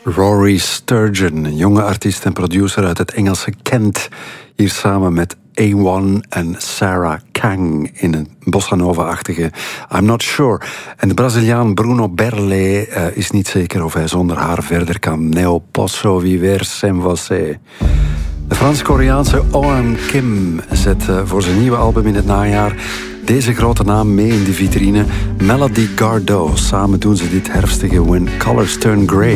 Rory Sturgeon, een jonge artiest en producer uit het Engelse Kent. Hier samen met A1 en Sarah Kang in een bossa nova-achtige I'm Not Sure. En de Braziliaan Bruno Berle is niet zeker of hij zonder haar verder kan. Neo posso viver sem você. De Frans-Koreaanse OM Kim zet voor zijn nieuwe album in het najaar deze grote naam mee in de vitrine. Melody Gardot. Samen doen ze dit herfstige When Colors Turn Grey.